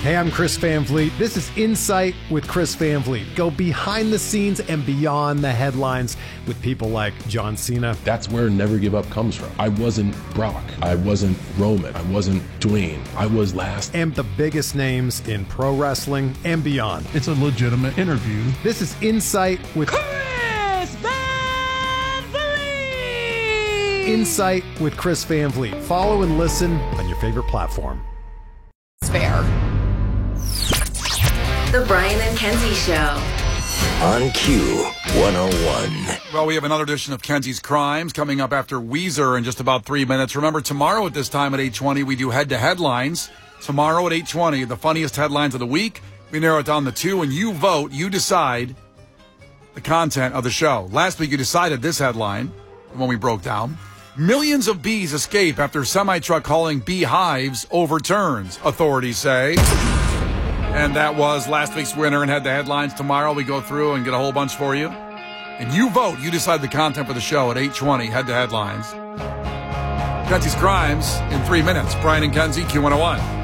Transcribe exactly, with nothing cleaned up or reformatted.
Hey, I'm Chris Van Vliet. This is Insight with Chris Van Vliet. Go behind the scenes and beyond the headlines with people like John Cena. That's where Never Give Up comes from. I wasn't Brock. I wasn't Roman. I wasn't Dwayne. I was last. And the biggest names in pro wrestling and beyond. It's a legitimate interview. This is Insight with Chris Van Vliet. Insight with Chris Van Vliet. Follow and listen on your favorite platform. It's fair. The Brian and Kenzie Show. On Q one oh one. Well, we have another edition of Kenzie's Crimes coming up after Weezer in just about three minutes. Remember, tomorrow at this time at eight twenty, we do head-to-headlines. Tomorrow at eight twenty, the funniest headlines of the week. We narrow it down to two, and you vote. You decide the content of the show. Last week, you decided this headline, the one we broke down. Millions of bees escape after semi-truck hauling beehives overturns, authorities say. And that was last week's winner and had the headlines. Tomorrow we go through and get a whole bunch for you. And you vote. You decide the content for the show at eight twenty. Head to headlines. Kenzie's Crimes in three minutes. Brian and Kenzie, Q one oh one.